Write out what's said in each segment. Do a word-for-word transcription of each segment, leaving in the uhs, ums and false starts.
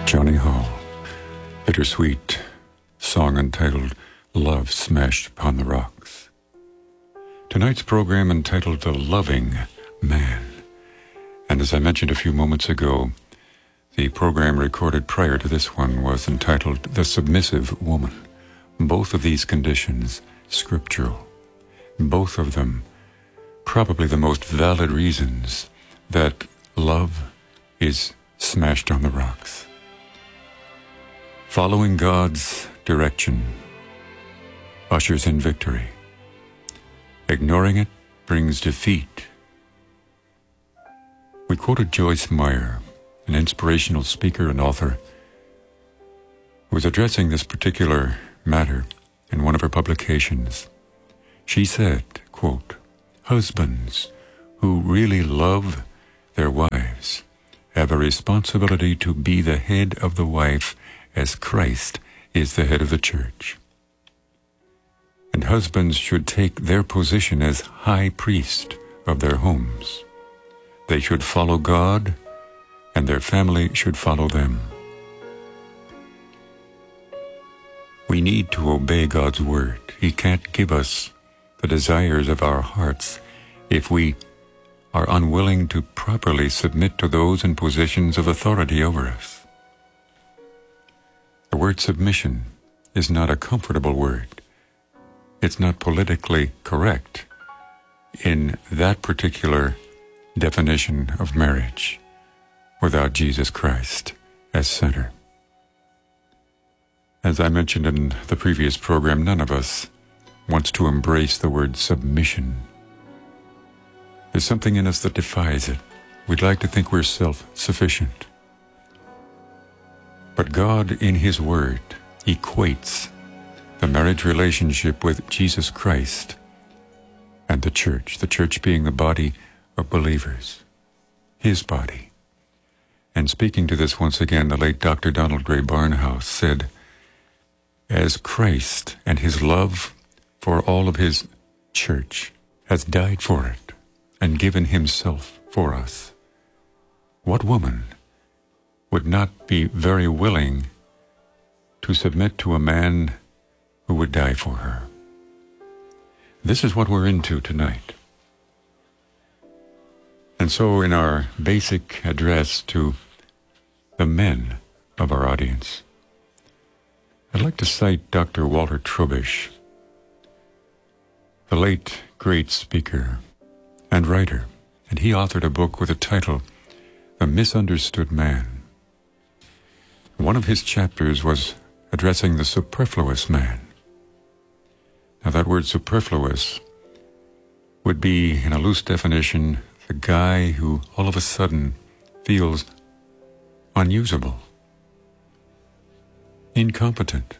Johnny Hall, bittersweet song entitled Love Smashed Upon the Rocks. Tonight's program entitled The Loving Man. And as I mentioned a few moments ago, the program recorded prior to this one was entitled The Submissive Woman. Both of these conditions scriptural. Both of them probably the most valid reasons that love is smashed on the rocks. Following God's direction ushers in victory. Ignoring it brings defeat. We quoted Joyce Meyer, an inspirational speaker and author, who was addressing this particular matter in one of her publications. She said, quote, "Husbands who really love their wives have a responsibility to be the head of the wife as Christ is the head of the church. And husbands should take their position as high priest of their homes. They should follow God, and their family should follow them. We need to obey God's word. He can't give us the desires of our hearts if we are unwilling to properly submit to those in positions of authority over us. The word submission is not a comfortable word. It's not politically correct in that particular definition of marriage without Jesus Christ as center. As I mentioned in the previous program, none of us wants to embrace the word submission. There's something in us that defies it. We'd like to think we're self-sufficient. But God, in His Word, equates the marriage relationship with Jesus Christ and the church, the church being the body of believers, His body. And speaking to this once again, the late Doctor Donald Gray Barnhouse said, "As Christ and His love for all of His church has died for it and given Himself for us, what woman would not be very willing to submit to a man who would die for her?" This is what we're into tonight. And so in our basic address to the men of our audience, I'd like to cite Doctor Walter Trubish, the late great speaker and writer, and he authored a book with the title, The Misunderstood Man. One of his chapters was addressing the superfluous man. Now that word superfluous would be, in a loose definition, the guy who all of a sudden feels unusable, incompetent.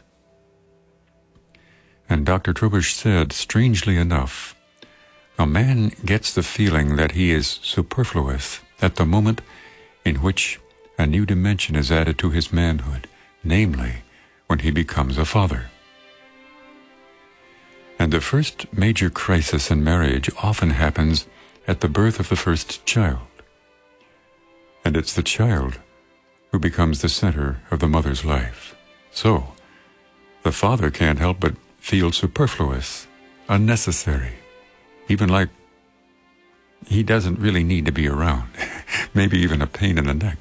And Doctor Trubish said, strangely enough, a man gets the feeling that he is superfluous at the moment in which a new dimension is added to his manhood, namely, when he becomes a father. And the first major crisis in marriage often happens at the birth of the first child. And it's the child who becomes the center of the mother's life. So, the father can't help but feel superfluous, unnecessary, even like he doesn't really need to be around, maybe even a pain in the neck.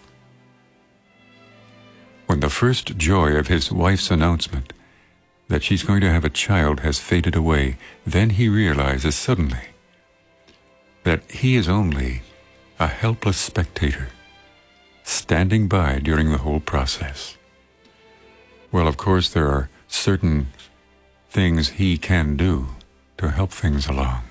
When the first joy of his wife's announcement that she's going to have a child has faded away, then he realizes suddenly that he is only a helpless spectator, standing by during the whole process. Well, of course, there are certain things he can do to help things along.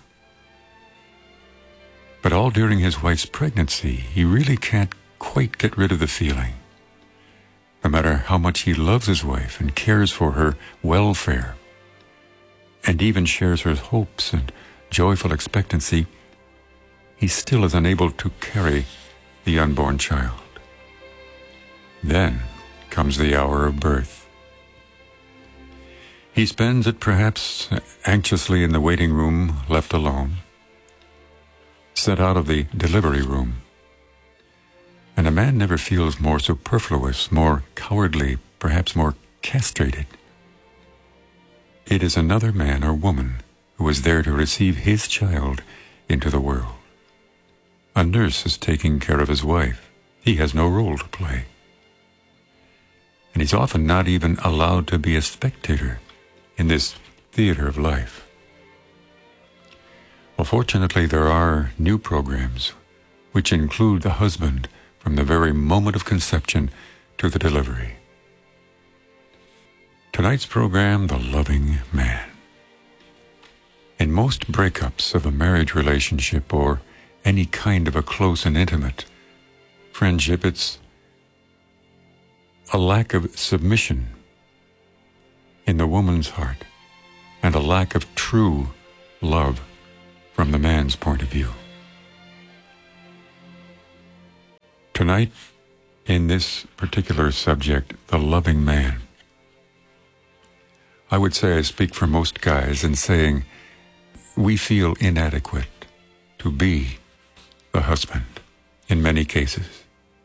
But all during his wife's pregnancy, he really can't quite get rid of the feeling. No matter how much he loves his wife and cares for her welfare, and even shares her hopes and joyful expectancy, he still is unable to carry the unborn child. Then comes the hour of birth. He spends it perhaps anxiously in the waiting room, left alone, set out of the delivery room. And a man never feels more superfluous, more cowardly, perhaps more castrated. It is another man or woman who is there to receive his child into the world. A nurse is taking care of his wife. He has no role to play. And he's often not even allowed to be a spectator in this theater of life. Well, fortunately, there are new programs which include the husband from the very moment of conception to the delivery. Tonight's program, The Loving Man. In most breakups of a marriage relationship or any kind of a close and intimate friendship, it's a lack of submission in the woman's heart and a lack of true love from the man's point of view. Tonight, in this particular subject, the loving man, I would say I speak for most guys in saying we feel inadequate to be the husband in many cases.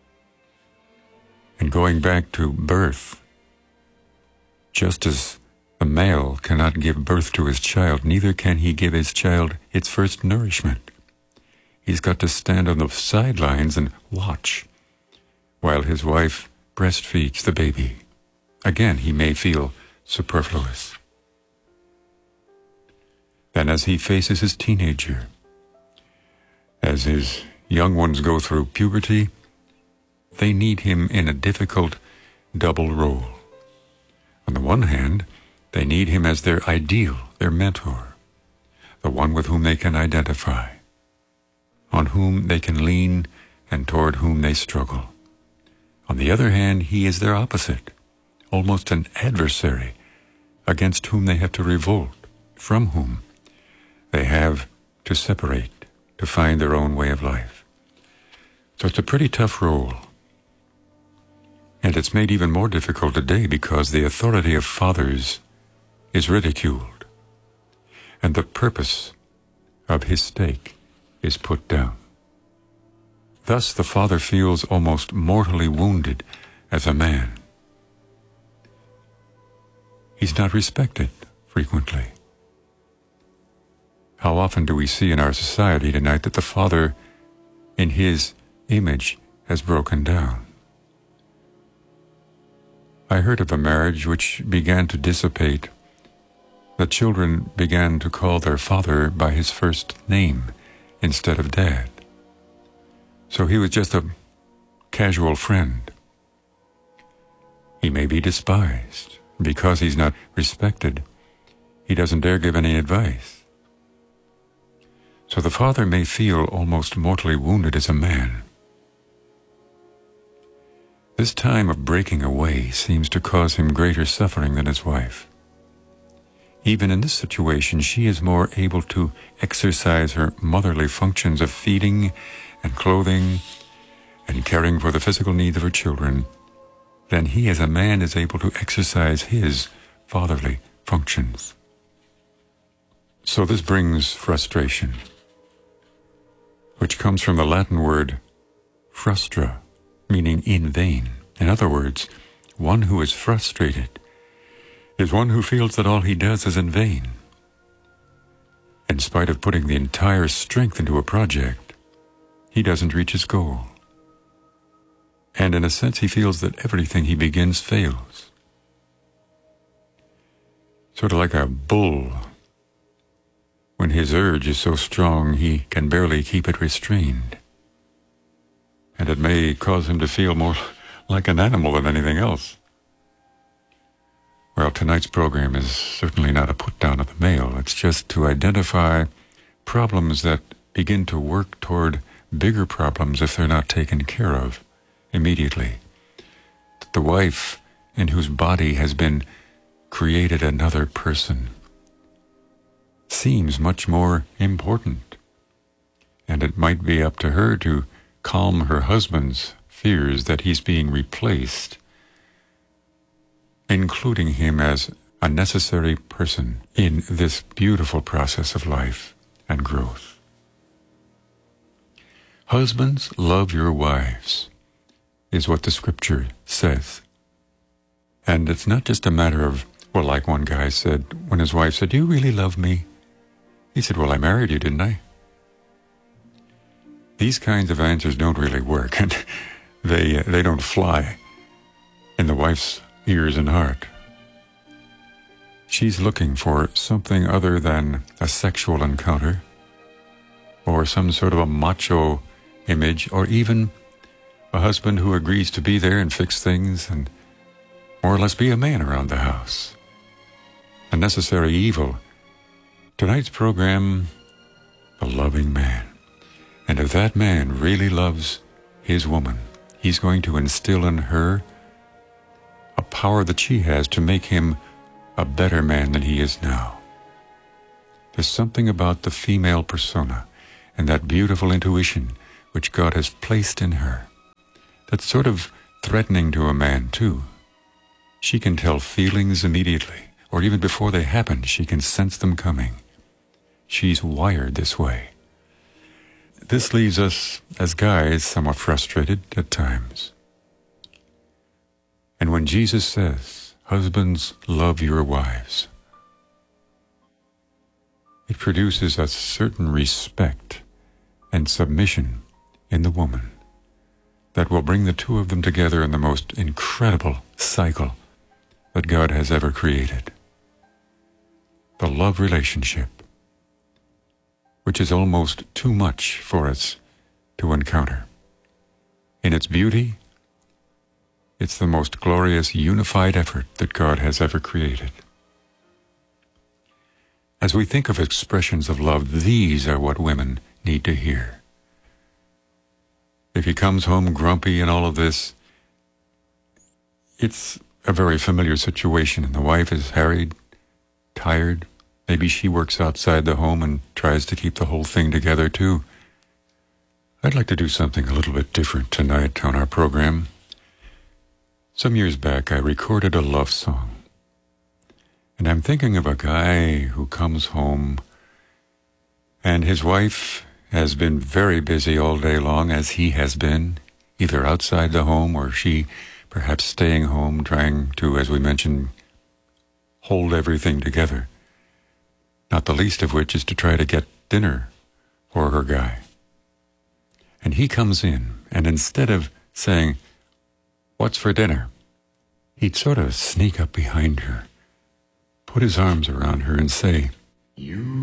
And going back to birth, just as the male cannot give birth to his child, neither can he give his child its first nourishment. He's got to stand on the sidelines and watch while his wife breastfeeds the baby. Again, he may feel superfluous. Then as he faces his teenager, as his young ones go through puberty, they need him in a difficult double role. On the one hand, they need him as their ideal, their mentor, the one with whom they can identify, on whom they can lean and toward whom they struggle. On the other hand, he is their opposite, almost an adversary against whom they have to revolt, from whom they have to separate, to find their own way of life. So it's a pretty tough role. And it's made even more difficult today because the authority of fathers is ridiculed, and the purpose of his stake is put down. Thus the father feels almost mortally wounded as a man. He's not respected frequently. How often do we see in our society tonight that the father, in his image, has broken down? I heard of a marriage which began to dissipate. The children began to call their father by his first name instead of dad. So he was just a casual friend. He may be despised. Because he's not respected, he doesn't dare give any advice. So the father may feel almost mortally wounded as a man. This time of breaking away seems to cause him greater suffering than his wife. Even in this situation, she is more able to exercise her motherly functions of feeding and clothing and caring for the physical needs of her children than he as a man is able to exercise his fatherly functions. So this brings frustration, which comes from the Latin word frustra, meaning in vain. In other words, one who is frustrated is one who feels that all he does is in vain. In spite of putting the entire strength into a project, he doesn't reach his goal. And in a sense, he feels that everything he begins fails. Sort of like a bull. When his urge is so strong, he can barely keep it restrained. And it may cause him to feel more like an animal than anything else. Well, tonight's program is certainly not a put down of the male. It's just to identify problems that begin to work toward bigger problems if they're not taken care of immediately. The wife in whose body has been created another person seems much more important. And it might be up to her to calm her husband's fears that he's being replaced, including him as a necessary person in this beautiful process of life and growth. Husbands, love your wives is what the Scripture says. And it's not just a matter of, well, like one guy said, when his wife said, "Do you really love me?" He said, "Well, I married you, didn't I?" These kinds of answers don't really work, and they, uh, they don't fly in the wife's ears and heart. She's looking for something other than a sexual encounter, or some sort of a macho image, or even a husband who agrees to be there and fix things and more or less be a man around the house. A necessary evil. Tonight's program, The Loving Man. And if that man really loves his woman, he's going to instill in her a power that she has to make him a better man than he is now. There's something about the female persona and that beautiful intuition which God has placed in her that's sort of threatening to a man, too. She can tell feelings immediately, or even before they happen, she can sense them coming. She's wired this way. This leaves us, as guys, somewhat frustrated at times. And when Jesus says, "Husbands, love your wives," it produces a certain respect and submission in the woman that will bring the two of them together in the most incredible cycle that God has ever created. The love relationship, which is almost too much for us to encounter. In its beauty, it's the most glorious unified effort that God has ever created. As we think of expressions of love, these are what women need to hear. If he comes home grumpy and all of this, it's a very familiar situation, and the wife is harried, tired. Maybe she works outside the home and tries to keep the whole thing together, too. I'd like to do something a little bit different tonight on our program. Some years back, I recorded a love song. And I'm thinking of a guy who comes home, and his wife has been very busy all day long, as he has been, either outside the home or she perhaps staying home, trying to, as we mentioned, hold everything together. Not the least of which is to try to get dinner for her guy. And he comes in, and instead of saying, "What's for dinner?" he'd sort of sneak up behind her, put his arms around her and say, "You